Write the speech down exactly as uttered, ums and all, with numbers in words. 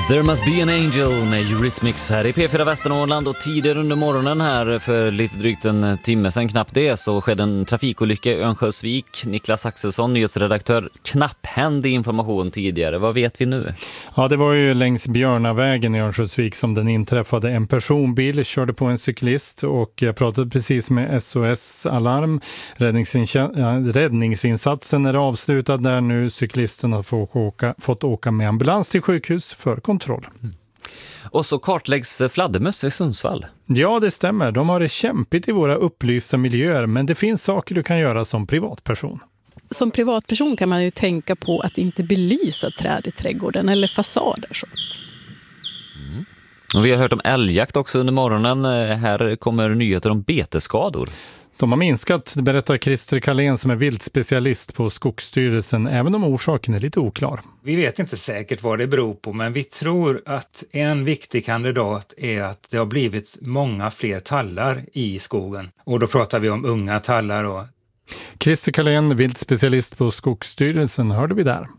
There must be an angel med Eurythmics här i P fyra Västernorrland, och tidigare under morgonen här för lite drygt en timme sedan, knappt det, så skedde en trafikolycka i Örnsköldsvik. Niklas Axelsson, nyhetsredaktör, knapphändig information tidigare. Vad vet vi nu? Ja, det var ju längs Björnavägen i Örnsköldsvik som den inträffade. En personbil körde på en cyklist, och jag pratade precis med S O S Alarm. Räddningsinsa- räddningsinsatsen är avslutad där nu. Cyklisten har fått åka, fått åka med ambulans till sjukhus för kontroll. Mm. Och så kartläggs fladdermöss i Sundsvall. Ja, det stämmer. De har det kämpigt i våra upplysta miljöer, men det finns saker du kan göra som privatperson. Som privatperson kan man ju tänka på att inte belysa träd i trädgården eller fasader. Sånt. Mm. Och vi har hört om älgjakt också under morgonen. Här kommer nyheter om betesskador. De har minskat, det berättar Christer Karlén som är viltspecialist på Skogsstyrelsen, även om orsaken är lite oklar. Vi vet inte säkert vad det beror på, men vi tror att en viktig kandidat är att det har blivit många fler tallar i skogen. Och då pratar vi om unga tallar. Och... Christer Karlén, viltspecialist på Skogsstyrelsen, hörde vi där.